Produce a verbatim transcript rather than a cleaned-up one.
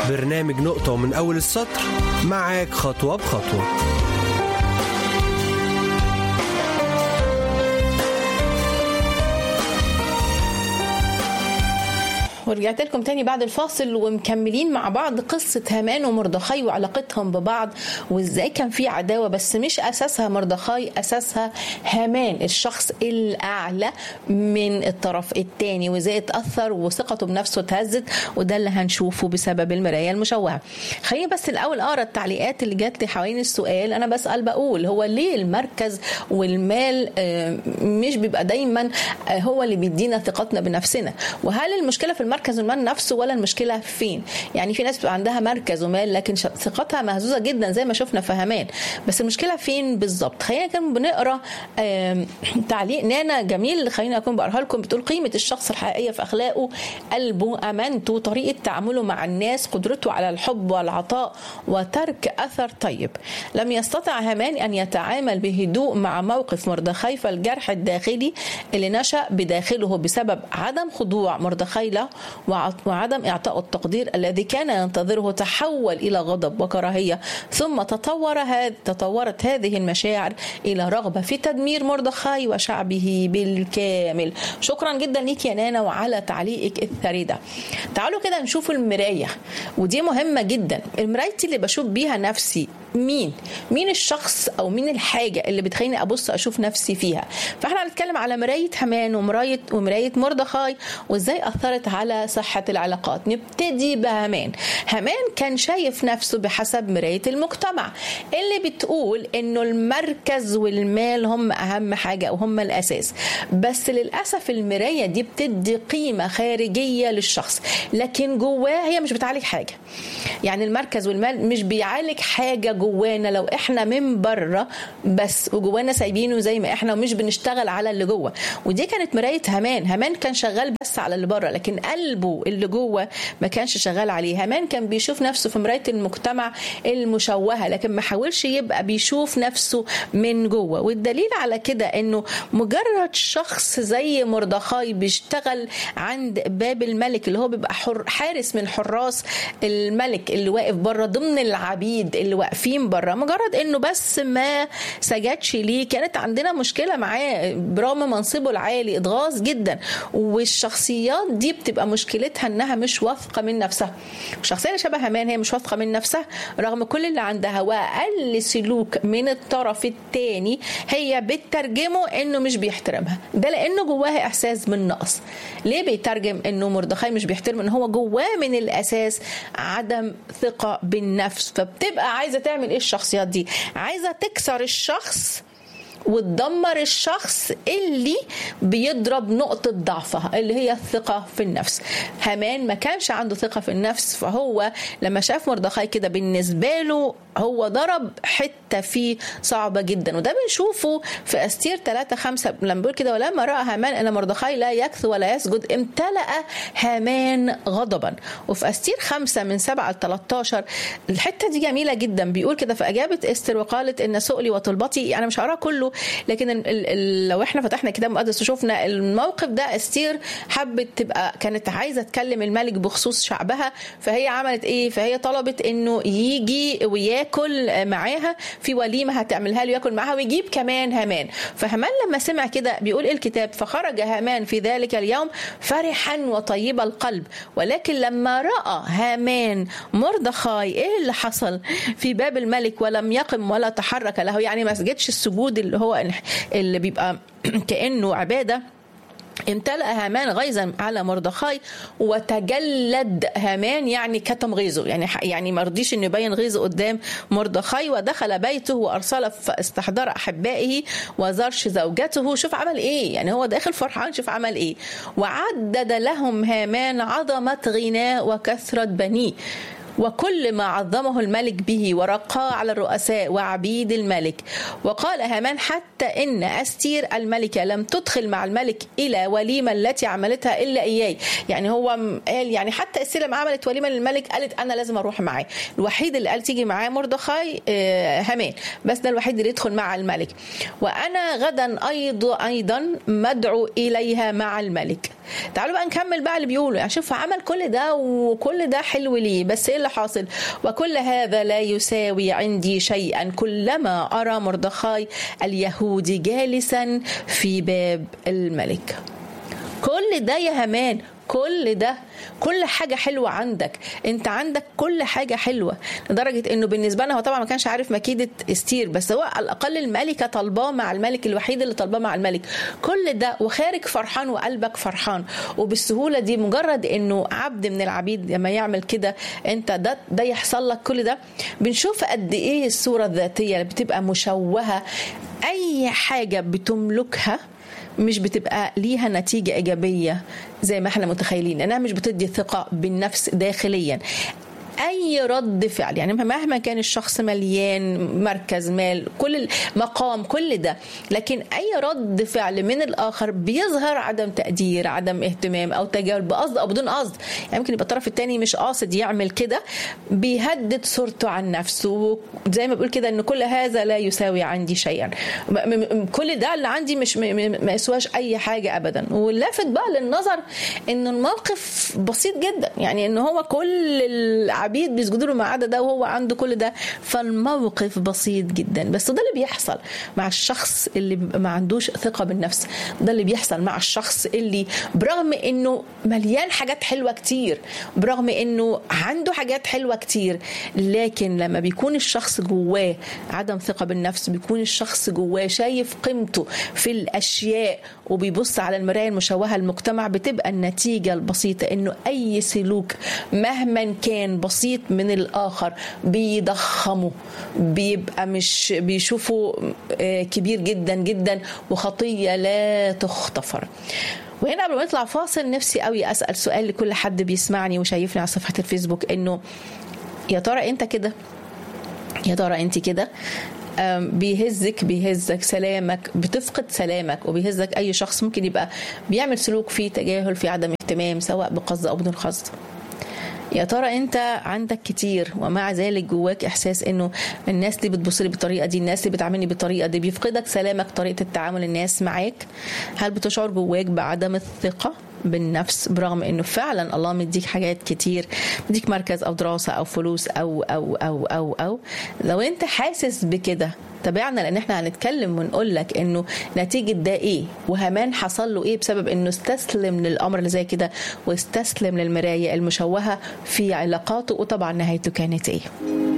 برنامج نقطة ومن أول السطر معاك خطوة بخطوة. ورجعت لكم تاني بعد الفاصل ومكملين مع بعض قصة هامان ومردخاي وعلاقتهم ببعض وازاي كان في عداوة، بس مش أساسها مردخاي، أساسها هامان الشخص الأعلى من الطرف التاني، وازاي اتأثر وثقته بنفسه اتهزت، وده اللي هنشوفه بسبب المراية المشوهة. خليني بس الأول أقرأ التعليقات اللي جات لي حوالين السؤال. أنا بسأل بقول هو ليه المركز والمال مش بيبقى دايما هو اللي بيدينا ثقتنا بنفسنا؟ وهل المشكلة في المركز مركز المال نفسه ولا المشكلة فين؟ يعني في ناس بيبقى عندها مركز ومال لكن ثقتها مهزوزة جدا زي ما شفنا في هامان، بس المشكلة فين بالظبط؟ خلينا كمان بنقرا تعليق نانا جميل، خلينا اكون بقراها لكم. بتقول قيمة الشخص الحقيقية في اخلاقه، قلبه، امانته، طريقة تعامله مع الناس، قدرته على الحب والعطاء وترك اثر طيب. لم يستطع هامان ان يتعامل بهدوء مع موقف مردخاي، فالجرح الداخلي اللي نشأ بداخله بسبب عدم خضوع مردخاي له وعدم إعطاء التقدير الذي كان ينتظره تحول إلى غضب وكراهية، ثم تطور هذ تطورت هذه المشاعر إلى رغبة في تدمير مردخاي وشعبه بالكامل. شكرا جدا ليك يا نانا وعلى تعليقك الثري ده. تعالوا كده نشوف المراية، ودي مهمة جدا. المراية اللي بشوف بيها نفسي مين؟ مين الشخص أو مين الحاجة اللي بتخليني أبص أشوف نفسي فيها؟ فإحنا هنتكلم على مراية هامان ومراية ومراية مردخاي وإزاي أثرت على صحة العلاقات. نبتدي بهامان. هامان كان شايف نفسه بحسب مراية المجتمع اللي بتقول إنه المركز والمال هم أهم حاجة وهم الأساس، بس للأسف المراية دي بتدي قيمة خارجية للشخص لكن جواه هي مش بتعالج حاجة. يعني المركز والمال مش بيعالج حاجة جوانا لو احنا من بره بس وجوانا سايبينه زي ما احنا ومش بنشتغل على اللي جوه. ودي كانت مراية هامان. هامان كان شغال بس على اللي بره لكن قلبه اللي جوه ما كانش شغال عليه. هامان كان بيشوف نفسه في مراية المجتمع المشوهة لكن ما حاولش يبقى بيشوف نفسه من جوه. والدليل على كده انه مجرد شخص زي مردخاي بيشتغل عند باب الملك اللي هو بيبقى حارس من حراس الملك اللي واقف بره ضمن العبيد اللي واقفين بره، مجرد انه بس ما سجدش ليه كانت عندنا مشكلة معاه برغم منصبه العالي. اتغاظ جدا. والشخصيات دي بتبقى مشكلتها انها مش واثقة من نفسها. الشخصية اللي شبه هامان هي مش واثقة من نفسها رغم كل اللي عندها، واقل سلوك من الطرف الثاني هي بتترجمه انه مش بيحترمها. ده لانه جواها احساس من نقص. ليه بيترجم انه مردخاي مش بيحترم؟ ان هو جواه من الاساس عدم ثقة بالنفس. فبتبقى عايزة تعمل ايه الشخصيات دي؟ عايزة تكسر الشخص وتدمر الشخص اللي بيضرب نقطة ضعفها اللي هي الثقة في النفس. هامان ما كانش عنده ثقة في النفس، فهو لما شاف مردخاي كده بالنسبة له هو ضرب حتة فيه صعبة جدا. وده بنشوفه في أستير ثلاثة خمسة لما بيقول كده ولما رأى هامان أن مردخاي لا يكثو ولا يسجد امتلأ هامان غضبا. وفي أستير خمسة من سبعة لثلاثة عشر الحتة دي جميلة جدا. بيقول كده فأجابت أستر وقالت إن سؤلي وطلبتي، أنا مش هقرأ كله لكن ال ال لو احنا فتحنا كتاب مقدس وشوفنا الموقف ده، أستير حبت تبقى كانت عايزة تكلم الملك بخصوص شعبها، فهي عملت ايه؟ فهي طلبت انه يجي وياكل معاها في وليمة هتعملها له ياكل معاها ويجيب كمان هامان. فهامان لما سمع كده بيقول إيه الكتاب؟ فخرج هامان في ذلك اليوم فرحا وطيب القلب، ولكن لما رأى هامان مردخاي ايه اللي حصل في باب الملك ولم يقم ولا تحرك له، يعني ما سجدش السجود اللي هو اللي بيبقى كأنه عبادة، امتلأ هامان غيظا على مردخاي وتجلد هامان، يعني كتم غيظه، يعني يعني ما رضيش انه يبين غيظه قدام مردخاي، ودخل بيته وارسل استحضار احبائه وزرش زوجته. شوف عمل ايه، يعني هو داخل فرحان، شوف عمل ايه. وعدد لهم هامان عظمة غناه وكثرة بنيه وكل ما عظمه الملك به ورقاه على الرؤساء وعبيد الملك. وقال هامان حتى إن أستير الملكة لم تدخل مع الملك إلى وليمة التي عملتها إلا إياي. يعني هو قال يعني حتى أستير لما عملت وليمة للملك قالت أنا لازم أروح معاه. الوحيد اللي قال تيجي معاه مردخاي هامان، بس ده الوحيد اللي يدخل مع الملك. وأنا غدا أيضا أيضا مدعو إليها مع الملك. تعالوا بقى نكمل بقى اللي بيقولوا، يعني شوف عمل كل ده وكل ده حلو ليه، بس ايه اللي حاصل؟ وكل هذا لا يساوي عندي شيئا كلما أرى مردخاي اليهودي جالسا في باب الملك. كل ده يا هامان، كل ده، كل حاجة حلوة عندك، انت عندك كل حاجة حلوة، لدرجة انه بالنسبة لنا هو طبعا ما كانش عارف مكيدة استير، بس هو على الأقل الملكة طلباه مع الملك، الوحيد اللي طلباه مع الملك، كل ده وخارج فرحان وقلبك فرحان وبالسهولة دي. مجرد انه عبد من العبيد لما يعمل كده انت ده, ده يحصل لك كل ده. بنشوف قد ايه الصورة الذاتية اللي بتبقى مشوهة، اي حاجة بتملكها مش بتبقى ليها نتيجة إيجابية زي ما احنا متخيلين، لأنها مش بتدي ثقة بالنفس داخليا. أي رد فعل، يعني مهما كان الشخص مليان مركز مال كل مقام كل ده، لكن أي رد فعل من الآخر بيظهر عدم تقدير، عدم اهتمام أو تجاهل بقصد أو بدون قصد. يعني ممكن يبقى الطرف الثاني مش قاصد يعمل كده، بيهدد صورته عن نفسه، زي ما بقول كده إن كل هذا لا يساوي عندي شيئا، كل ده اللي عندي مش ما يسواش أي حاجة أبدا. واللافت بقى للنظر إن الموقف بسيط جدا، يعني إن هو كل العبيد بيسجدوا له ما عدا ده وهو عنده كل ده، فالموقف بسيط جدا. بس ده اللي بيحصل مع الشخص اللي ما عندوش ثقة بالنفس، ده اللي بيحصل مع الشخص اللي برغم انه مليان حاجات حلوة كتير، برغم انه عنده حاجات حلوة كتير، لكن لما بيكون الشخص جواه عدم ثقة بالنفس، بيكون الشخص جواه شايف قيمته في الاشياء وبيبص على المراية المشوهة المجتمع، بتبقى النتيجة البسيطة انه اي سلوك مهما كان بسيط من الآخر بيضخمه، بيبقى مش بيشوفه كبير جدا جدا وخطية لا تغتفر. وهنا قبل ما نطلع فاصل نفسي قوي أسأل سؤال لكل حد بيسمعني وشايفني على صفحة الفيسبوك، إنه يا ترى أنت كده؟ يا ترى أنت كده؟ بيهزك بيهزك سلامك، بتفقد سلامك وبيهزك أي شخص ممكن يبقى بيعمل سلوك فيه تجاهل، فيه عدم اهتمام، سواء بقصد أو بدون قصد. يا ترى انت عندك كتير ومع ذلك جواك احساس انه الناس دي بتبص لي بالطريقه دي، الناس دي بتعاملني بالطريقه دي، بيفقدك سلامك طريقه التعامل الناس معاك؟ هل بتشعر جواك بعدم الثقه بالنفس برغم انه فعلا الله مديك حاجات كتير، مديك مركز او دراسه او فلوس او او او او او لو انت حاسس بكده تابعنا، لان احنا هنتكلم ونقول لك انه نتيجه ده ايه، وهامان حصل له ايه بسبب انه استسلم للامر اللي زي كده واستسلم للمرايه المشوهه في علاقاته، وطبعا نهايته كانت ايه.